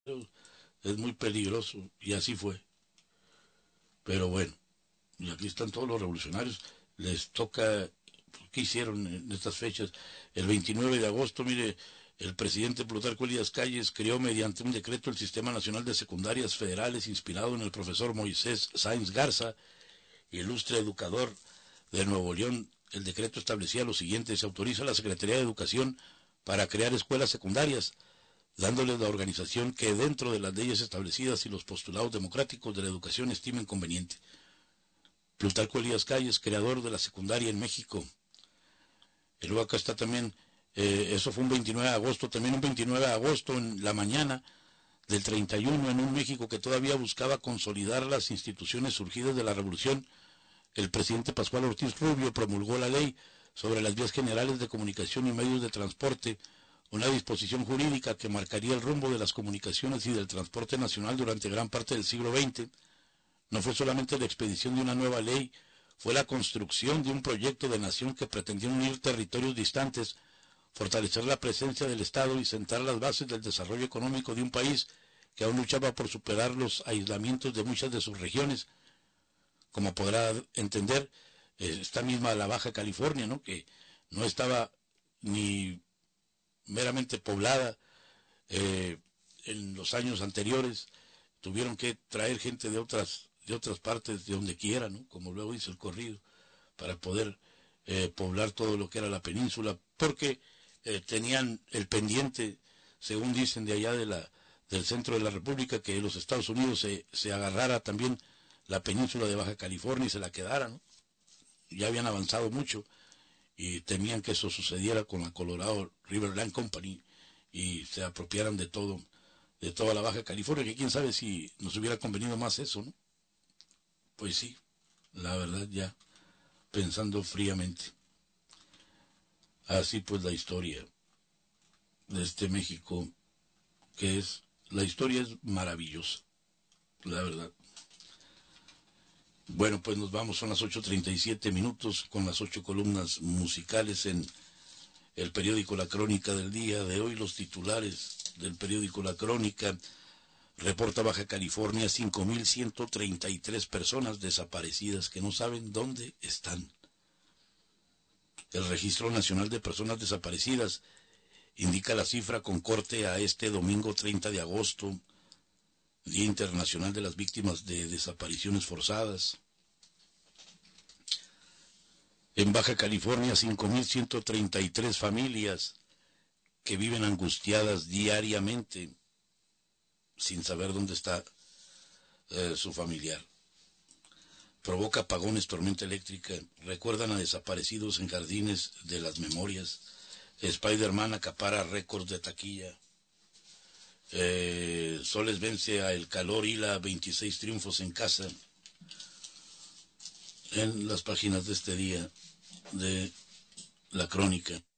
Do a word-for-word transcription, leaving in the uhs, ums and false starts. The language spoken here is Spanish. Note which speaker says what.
Speaker 1: es muy peligroso, y así fue. Pero bueno, y aquí están todos los revolucionarios, les toca. ¿Qué hicieron en estas fechas? El veintinueve de agosto, mire, el presidente Plutarco Elías Calles creó mediante un decreto el Sistema Nacional de Secundarias Federales inspirado en el profesor Moisés Sáenz Garza, ilustre educador de Nuevo León. El decreto establecía lo siguiente: se autoriza a la Secretaría de Educación para crear escuelas secundarias, dándoles la organización que dentro de las leyes establecidas y los postulados democráticos de la educación estimen conveniente. Plutarco Elías Calles, creador de la secundaria en México. Y luego acá está también, eh, eso fue un veintinueve de agosto, también un veintinueve de agosto en la mañana del treinta y uno, en un México que todavía buscaba consolidar las instituciones surgidas de la revolución, el presidente Pascual Ortiz Rubio promulgó la ley sobre las vías generales de comunicación y medios de transporte, una disposición jurídica que marcaría el rumbo de las comunicaciones y del transporte nacional durante gran parte del siglo veinte. No fue solamente la expedición de una nueva ley, fue la construcción de un proyecto de nación que pretendía unir territorios distantes, fortalecer la presencia del Estado y sentar las bases del desarrollo económico de un país que aún luchaba por superar los aislamientos de muchas de sus regiones. Como podrá entender, esta misma la Baja California, ¿no?, que no estaba ni meramente poblada eh, en los años anteriores, tuvieron que traer gente de otras de otras partes, de donde quiera, ¿no?, como luego dice el corrido, para poder eh, poblar todo lo que era la península, porque eh, tenían el pendiente, según dicen, de allá de la del centro de la República, que los Estados Unidos se, se agarrara también la península de Baja California y se la quedara, ¿no? Ya habían avanzado mucho y temían que eso sucediera con la Colorado River Land Company y se apropiaran de todo, de toda la Baja California, que quién sabe si nos hubiera convenido más eso, ¿no? Pues sí, la verdad, ya pensando fríamente. Así pues la historia de este México, que es, la historia es maravillosa, la verdad. Bueno, pues nos vamos, son las ocho treinta y siete minutos, con las ocho columnas musicales en el periódico La Crónica del día de hoy. Los titulares del periódico La Crónica: reporta Baja California cinco mil ciento treinta y tres personas desaparecidas que no saben dónde están. El Registro Nacional de Personas Desaparecidas indica la cifra con corte a este domingo treinta de agosto, Día Internacional de las Víctimas de Desapariciones Forzadas. En Baja California, cinco mil ciento treinta y tres familias que viven angustiadas diariamente sin saber dónde está eh, su familiar. Provoca apagones, tormenta eléctrica, recuerdan a desaparecidos en jardines de las memorias. Spider-Man acapara récords de taquilla. Eh, Soles vence a El Calor y la veintiséis triunfos en casa. En las páginas de este día de La Crónica.